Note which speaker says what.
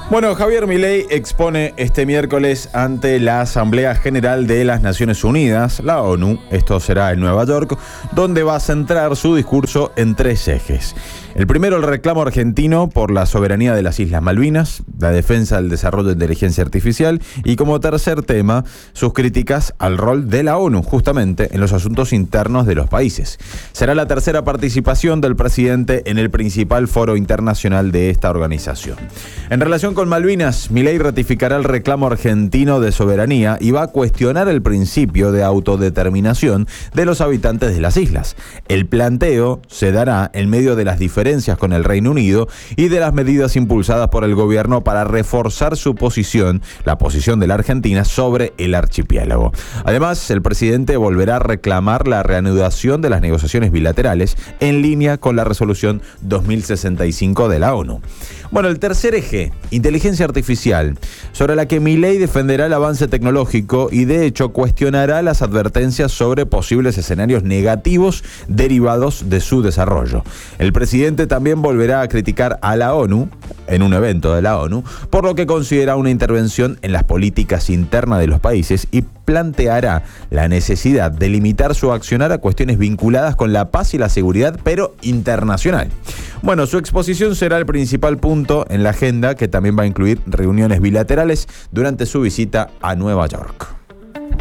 Speaker 1: Bueno, Javier Milei expone este miércoles ante la Asamblea General de las Naciones Unidas, la ONU, esto será en Nueva York, donde va a centrar su discurso en tres ejes. El primero, el reclamo argentino por la soberanía de las Islas Malvinas, la defensa del desarrollo de inteligencia artificial y como tercer tema, sus críticas al rol de la ONU, justamente en los asuntos internos de los países. Será la tercera participación del presidente en el principal foro internacional de esta organización. En relación con Malvinas, Milei ratificará el reclamo argentino de soberanía y va a cuestionar el principio de autodeterminación de los habitantes de las islas. El planteo se dará en medio de las diferencias con el Reino Unido y de las medidas impulsadas por el gobierno para reforzar su posición, la posición de la Argentina sobre el archipiélago. Además, el presidente volverá a reclamar la reanudación de las negociaciones bilaterales en línea con la resolución 2065 de la ONU. Bueno, el tercer eje, inteligencia artificial, sobre la que Milei defenderá el avance tecnológico y de hecho cuestionará las advertencias sobre posibles escenarios negativos derivados de su desarrollo. El presidente también volverá a criticar a la ONU, en un evento de la ONU, por lo que considera una intervención en las políticas internas de los países y planteará la necesidad de limitar su accionar a cuestiones vinculadas con la paz y la seguridad, pero internacional. Bueno, su exposición será el principal punto en la agenda, que también va a incluir reuniones bilaterales durante su visita a Nueva York.